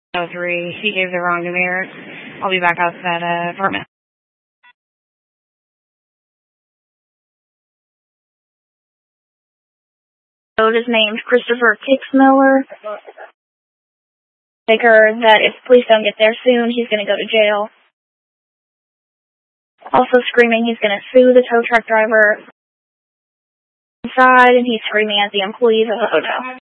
03. He gave the wrong numeric. I'll be back out to that apartment. So his name's Christopher Kicksmiller. Figure that if police don't get there soon, he's going to go to jail. Also screaming he's going to sue the tow truck driver inside, and he's screaming at the employees of the hotel.